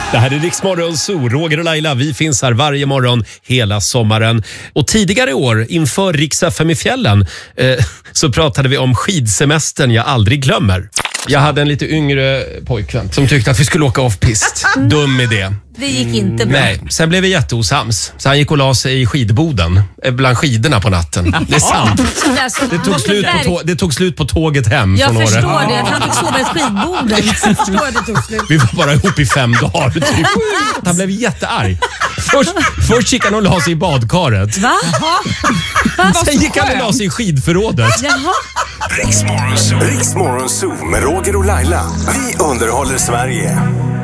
Det här är Rix Morgon Zoo. Roger och Laila, vi finns här varje morgon hela sommaren. Och tidigare i år, inför Rix FM i fjällen, så pratade vi om skidsemestern jag aldrig glömmer. Jag hade en lite yngre pojkvän som tyckte att vi skulle åka off-pist. Dum idé. Det gick inte bra. Nej, sen blev vi jätteosams. Så han gick och la sig i skidboden bland skidorna på natten. Det är sant. Det tog slut på tåget hem från Åre. Jag förstår det. Han fick sova i skidboden. Jag förstår det tog slut. Vi var bara ihop i 5 dagar. Typ. Han blev jättearg. Först gick han och la sig i badkaret. Va? Sen gick han och la sig i skidförrådet. Jaha. Rix Morgon Zoo med Roger och Laila. Vi underhåller Sverige.